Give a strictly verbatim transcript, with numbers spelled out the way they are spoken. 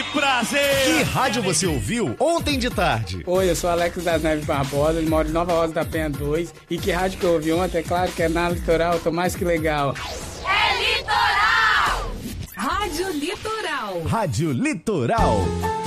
prazer! Que rádio você ouviu ontem de tarde? Oi, eu sou Alex das Neves Barbosa, moro em Nova Rosa da Penha dois. E que rádio que eu ouvi ontem? É claro que é na Litoral, eu tô mais que legal. É Litoral! Rádio Litoral. Rádio Litoral.